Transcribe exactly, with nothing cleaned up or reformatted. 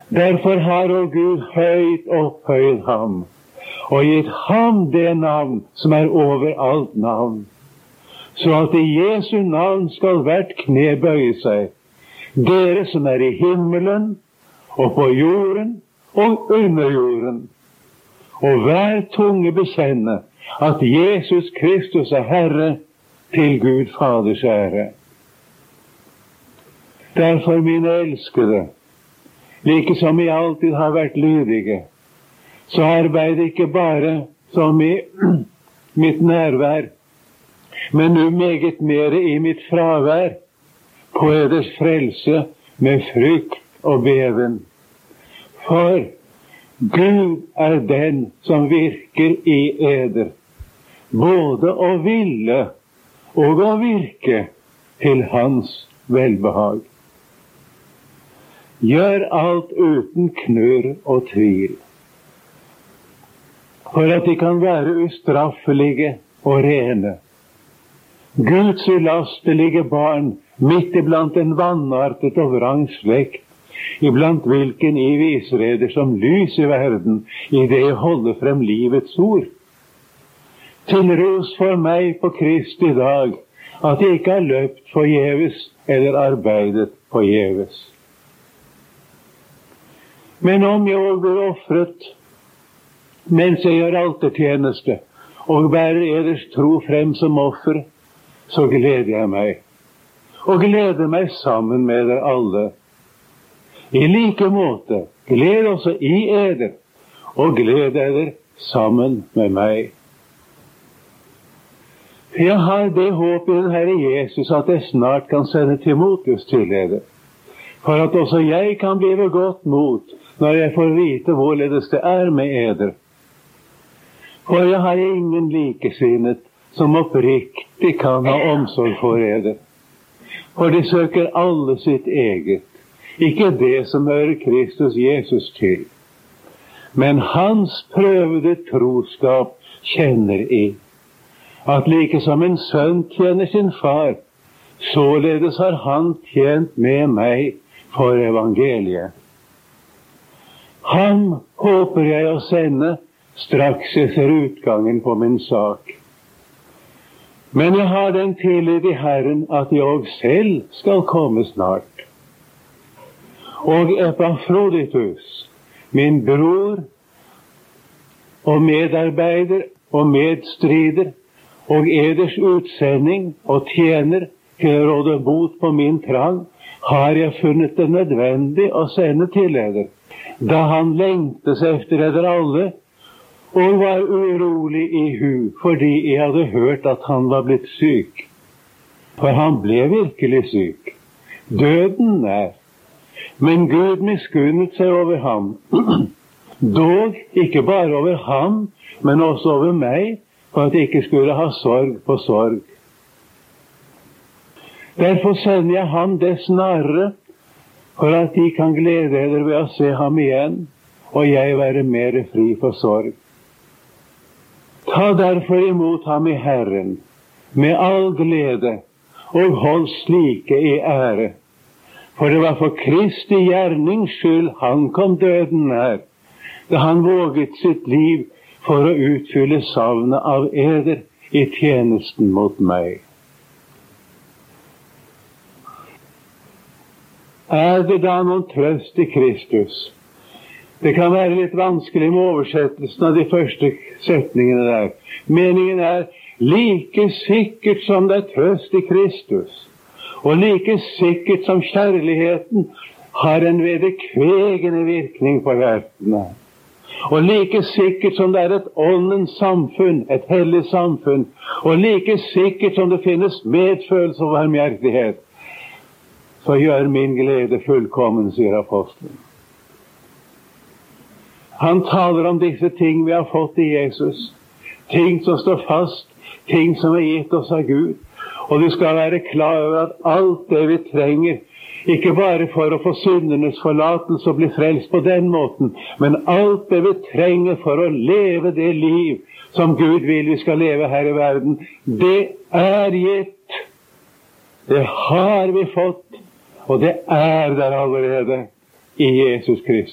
Derfor har også Gud høyt opphøyd ham, og gitt ham det navn som er over alt navn, så at i Jesu navn skal hvert kne bøye seg, dere som er i himmelen, og på jorden, og under jorden, og hver tunge bekjenne at Jesus Kristus er Herre, til Gud Faders ære. Derfor, mine elskede, like som I alltid har vært lydige, så arbeid ikke bare som i mitt nærvær, men nu meget mere i mitt fravær, på eders frelse med frykt og beven. For Gud er den som virker i eder, både å ville og å virke til hans velbehag. Gjør alt uten knurr og tvil, for at de kan være ustraffelige og rene, Guds ulastelige barn midt iblant en vannartet og vrang slekt, iblant hvilken I visreder som lys i verden, I det I holder frem livets ord. Til ros for meg på Kristi dag, at jeg ikke har løpt forgjeves eller arbeidet forgjeves. Men om jeg også blir offret, mens jeg gjør altertjeneste, og bærer eders tro frem som offer, så gleder jeg meg, og gleder meg sammen med dere alle. I like måte, gled også I eder, og gled eder sammen med meg. Jeg har det håp I den Herre Jesus at jeg snart kan sende Timotheus til eder, for at også jeg kan bli ved godt mot når jeg får vite hvorledes det er med eder. For jeg har ingen likesinnet som oppriktig kan ha omsorg for eder. For de søker alle sitt eget, ikke det som hører Kristus Jesus til. Men hans prøvede troskap kjenner I, at like som en sønn tjener sin far, således har han tjent med meg for evangeliet. Ham håper jeg å sende straks jeg ser utgangen på min sak. Men jeg har den tillit I Herren at jeg også selv skal komme snart. Og Epafroditus, min bror og medarbeider og medstrider, og eders utsending og tjener til å råde bot på min trang, har jeg funnet det nødvendig å sende til eder, da han lengtes efter eder alle, og var urolig I hu, fordi jeg hadde hørt at han var blitt syk. For han ble virkelig syk. Døden er. Men Gud miskunnet seg over ham. Dog ikke bare over ham, men også over meg, for at jeg ikke skulle ha sorg på sorg. Derfor sender jeg ham det snarere, for at de kan glede dere ved å se ham igjen, og jeg være mer fri for sorg. Ta derfor imot ham I Herren, med all glede, og hold slike I ære. For det var for Kristi gjernings skyld han kom døden nær, da han våget sitt liv for å utfylle savnet av eder I tjenesten mot meg. Er det da noen trøst I Kristus? Det kan være litt vanskelig med oversettelsen av de første setningene der. Meningen er like sikkert som det er trøst I Kristus, og like sikkert som kjærligheten har en vederkvegende virkning på hjertene, og like sikkert som det er et åndens samfunn, et hellig samfunn, og like sikkert som det finnes medfølelse og barmhjertighet, så gjør min glede fullkommen, sier apostelen. Han taler om disse ting vi har fått I Jesus, ting som står fast, ting som er gitt oss av Gud, og du skal være klar over at alt det vi trenger, ikke bare for å få syndernes forlatelse og bli frelst på den måten, men alt det vi trenger for å leve det liv som Gud vil vi skal leve her I verden, det er gitt. Det har vi fått, og det er der allerede I Jesus Kristus.